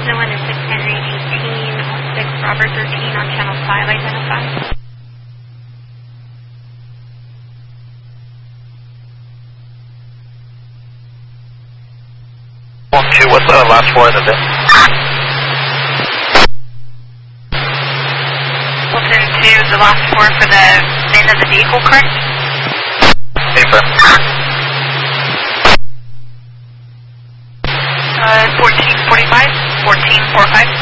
No one is 6 Henry 18, 6 Robert 13 on channel 5 identified. 1-2, what's the last 4 in the VIN? 1-2, the last 4 for the VIN of the vehicle, correct? Affirm. 1445, 1445.